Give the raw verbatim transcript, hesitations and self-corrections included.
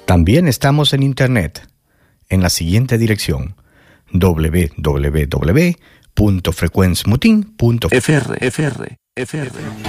También estamos en Internet, en la siguiente dirección: doble u doble u doble u punto frecuencia mutin punto f r.